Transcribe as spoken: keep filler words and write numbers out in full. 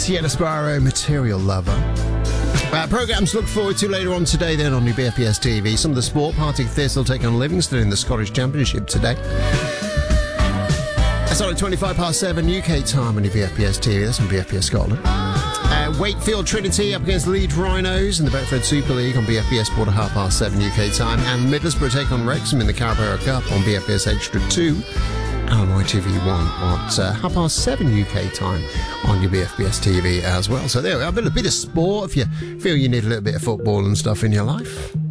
Sienna Sparrow, Material Lover. Uh, programmes to look forward to later on today then on your B F B S T V. Some of the sport, Partick Thistle take on Livingston in the Scottish Championship today. That's on at twenty-five past seven U K time on your B F B S T V. That's on B F B S Scotland. Uh, Wakefield Trinity up against Leeds Rhinos in the Betfred Super League on B F B S Sport at half past seven U K time. And Middlesbrough take on Wrexham in the Carabao Cup on B F B S Extra two. And on I T V one at uh, half past seven U K time on your B F B S T V as well. So there we are, a bit, a bit of sport if you feel you need a little bit of football and stuff in your life.